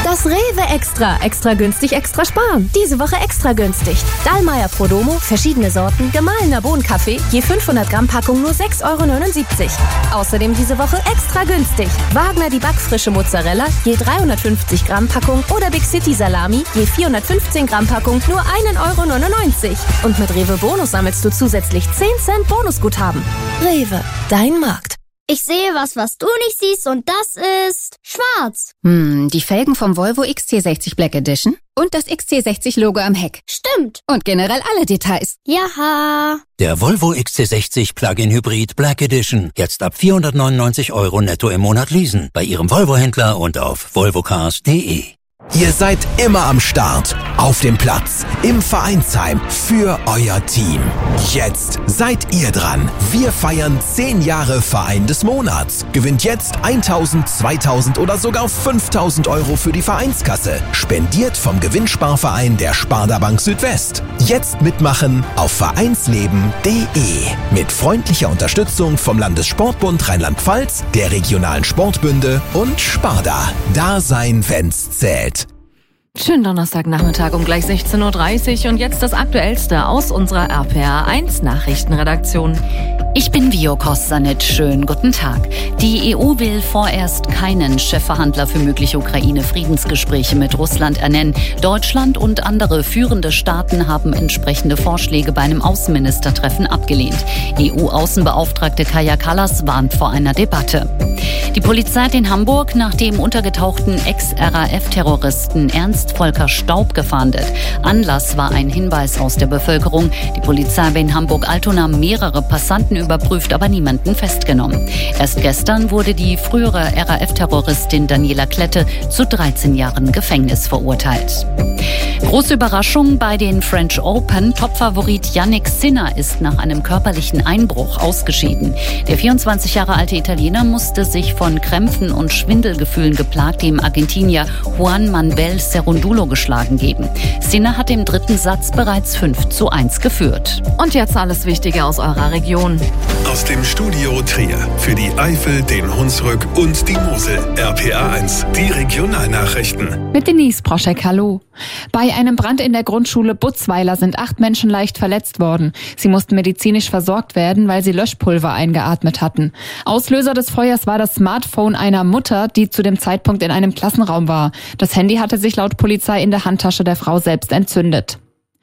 Das Rewe Extra. Extra günstig, extra sparen. Diese Woche extra günstig. Dallmayr Prodomo, verschiedene Sorten, gemahlener Bohnenkaffee, je 500 Gramm Packung nur 6,79 €. Außerdem diese Woche extra günstig. Wagner die backfrische Mozzarella, je 350 Gramm Packung oder Big City Salami, je 415 Gramm Packung nur 1,99 €. Und mit Rewe Bonus sammelst du zusätzlich 10 Cent Bonusguthaben. Rewe, dein Markt. Ich sehe was du nicht siehst und das ist schwarz. Die Felgen vom Volvo XC60 Black Edition und das XC60-Logo am Heck. Stimmt. Und generell alle Details. Jaha. Der Volvo XC60 Plug-in Hybrid Black Edition. Jetzt ab 499 € netto im Monat leasen. Bei Ihrem Volvo-Händler und auf volvocars.de. Ihr seid immer am Start, auf dem Platz, im Vereinsheim, für euer Team. Jetzt seid ihr dran. Wir feiern 10 Jahre Verein des Monats. Gewinnt jetzt 1.000, 2.000 oder sogar 5.000 € für die Vereinskasse. Spendiert vom Gewinnsparverein der Sparda Bank Südwest. Jetzt mitmachen auf vereinsleben.de. Mit freundlicher Unterstützung vom Landessportbund Rheinland-Pfalz, der regionalen Sportbünde und Sparda. Da sein, wenn's zählt. Schönen Donnerstagnachmittag um gleich 16:30 Uhr und jetzt das Aktuellste aus unserer RPA1 Nachrichtenredaktion. Ich bin Vio Kostanic. Schönen guten Tag. Die EU will vorerst keinen Chefverhandler für mögliche Ukraine-Friedensgespräche mit Russland ernennen. Deutschland und andere führende Staaten haben entsprechende Vorschläge bei einem Außenministertreffen abgelehnt. EU-Außenbeauftragte Kaja Kallas warnt vor einer Debatte. Die Polizei hat in Hamburg nach dem untergetauchten Ex-RAF-Terroristen Ernst Volker Staub gefahndet. Anlass war ein Hinweis aus der Bevölkerung. Die Polizei habe in Hamburg-Altona mehrere Passanten überprüft, aber niemanden festgenommen. Erst gestern wurde die frühere RAF-Terroristin Daniela Klette zu 13 Jahren Gefängnis verurteilt. Große Überraschung bei den French Open. Topfavorit Jannik Sinner ist nach einem körperlichen Einbruch ausgeschieden. Der 24 Jahre alte Italiener musste sich von Krämpfen und Schwindelgefühlen geplagt dem Argentinier Juan Manuel Cerúndolo geschlagen geben. Sinner hat im dritten Satz bereits 5:1 geführt. Und jetzt alles Wichtige aus eurer Region. Aus dem Studio Trier für die Eifel, den Hunsrück und die Mosel. RPA1, die Regionalnachrichten. Mit Denise Proschek, hallo. Bei einem Brand in der Grundschule Butzweiler sind 8 Menschen leicht verletzt worden. Sie mussten medizinisch versorgt werden, weil sie Löschpulver eingeatmet hatten. Auslöser des Feuers war das Smartphone einer Mutter, die zu dem Zeitpunkt in einem Klassenraum war. Das Handy hatte sich laut Polizei in der Handtasche der Frau selbst entzündet.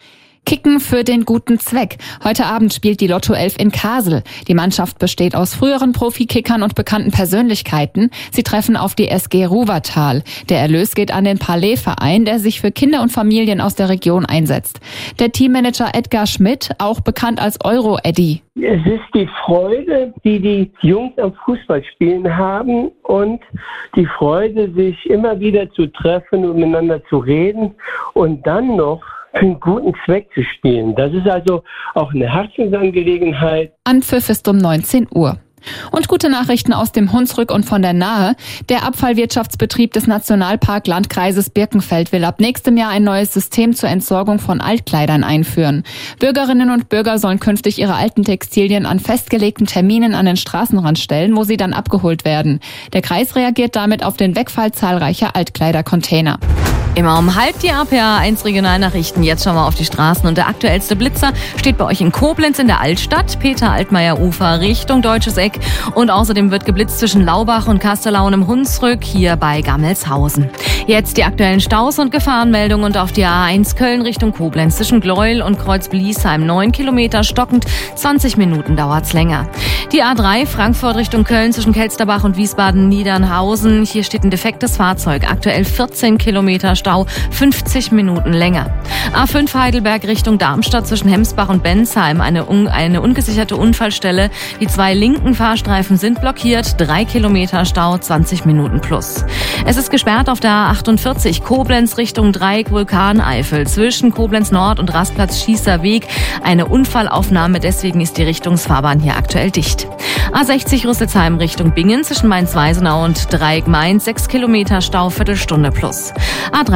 Kicken für den guten Zweck. Heute Abend spielt die Lotto 11 in Kassel. Die Mannschaft besteht aus früheren Profikickern und bekannten Persönlichkeiten. Sie treffen auf die SG Ruwertal. Der Erlös geht an den Palais-Verein, der sich für Kinder und Familien aus der Region einsetzt. Der Teammanager Edgar Schmidt, auch bekannt als Euro-Eddy. Es ist die Freude, die die Jungs am Fußballspielen haben und die Freude, sich immer wieder zu treffen und miteinander zu reden und dann noch für einen guten Zweck zu spielen. Das ist also auch eine Herzensangelegenheit. Anpfiff ist um 19 Uhr. Und gute Nachrichten aus dem Hunsrück und von der Nahe. Der Abfallwirtschaftsbetrieb des Nationalpark-Landkreises Birkenfeld will ab nächstem Jahr ein neues System zur Entsorgung von Altkleidern einführen. Bürgerinnen und Bürger sollen künftig ihre alten Textilien an festgelegten Terminen an den Straßenrand stellen, wo sie dann abgeholt werden. Der Kreis reagiert damit auf den Wegfall zahlreicher Altkleidercontainer. Immer um halb die RPA1 Regionalnachrichten. Jetzt schauen wir auf die Straßen. Und der aktuellste Blitzer steht bei euch in Koblenz in der Altstadt, Peter-Altmaier-Ufer Richtung Deutsches Eck. Und außerdem wird geblitzt zwischen Laubach und Kastelau und im Hunsrück, hier bei Gammelshausen. Jetzt die aktuellen Staus und Gefahrenmeldungen und auf die A1 Köln Richtung Koblenz zwischen Gleuel und Kreuz-Bliesheim 9 Kilometer stockend, 20 Minuten dauert's länger. Die A3 Frankfurt Richtung Köln zwischen Kelsterbach und Wiesbaden-Niedernhausen. Hier steht ein defektes Fahrzeug, aktuell 14 Kilometer Stau, 50 Minuten länger. A5 Heidelberg Richtung Darmstadt zwischen Hemsbach und Bensheim, eine ungesicherte Unfallstelle. Die 2 linken Fahrstreifen sind blockiert, 3 Kilometer Stau, 20 Minuten plus. Es ist gesperrt auf der A48 Koblenz Richtung Dreieck Vulkaneifel zwischen Koblenz Nord und Rastplatz Schießer Weg. Eine Unfallaufnahme, deswegen ist die Richtungsfahrbahn hier aktuell dicht. A60 Rüsselsheim Richtung Bingen zwischen Mainz-Weisenau und Dreieck Mainz, 6 Kilometer Stau, Viertelstunde plus. A3